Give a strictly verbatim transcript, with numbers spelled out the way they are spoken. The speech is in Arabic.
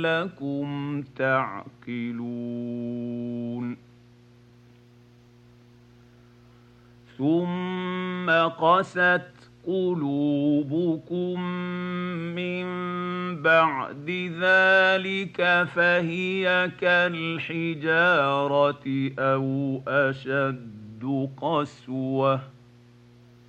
لعلكم تعقلون ثم قست قلوبكم من بعد ذلك فهي كالحجارة أو أشد قسوة